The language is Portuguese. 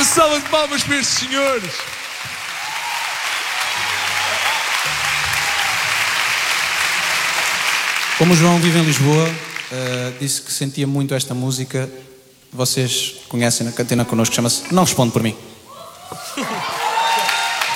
Uma salva de palmas para estes senhores. Como o João vive em Lisboa, disse que sentia muito esta música. Vocês conhecem na cantina connosco, chama-se Não Responde Por Mim.